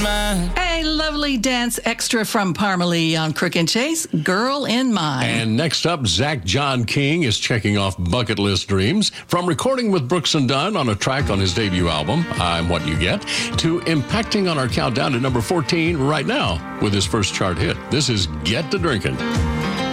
mind. A lovely dance extra from Parmalee on Crook and Chase, Girl in Mine. And next up, Zach John King is checking off bucket list dreams. From recording with Brooks and Dunn on a track on his debut album, I'm What You Get, to impacting on our countdown to number 14 right now with his first chart hit. This is Get to Drinking.